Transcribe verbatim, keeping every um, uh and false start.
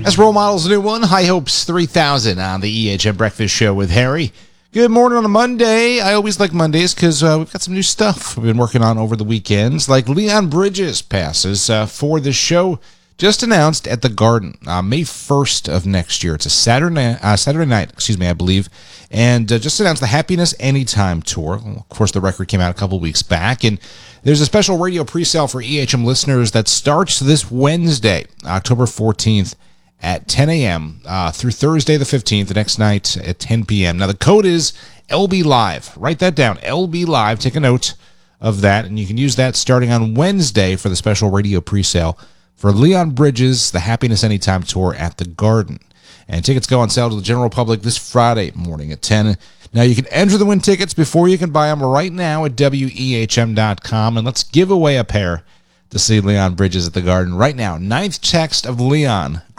As Role Models, a new one, High Hopes three thousand on the E H M Breakfast Show with Harry. Good morning on a Monday. I always like Mondays because uh, we've got some new stuff we've been working on over the weekends, like Leon Bridges passes uh, for the show just announced at the Garden, uh, May first of next year. It's a Saturday, uh, Saturday night, excuse me, I believe, and uh, just announced the Happiness Anytime Tour. Of course, the record came out a couple weeks back, and there's a special radio pre-sale for E H M listeners that starts this Wednesday, October fourteenth, at ten a.m. Uh, through Thursday the fifteenth, the next night at ten p.m. Now, the code is L B Live. Write that down, L B Live. Take a note of that, and you can use that starting on Wednesday for the special radio pre-sale for Leon Bridges, the Happiness Anytime Tour at the Garden. And tickets go on sale to the general public this Friday morning at ten. Now, you can enter the win tickets before you can buy them right now at W E H M dot com, and let's give away a pair to see Leon Bridges at the Garden right now. Ninth text of Leon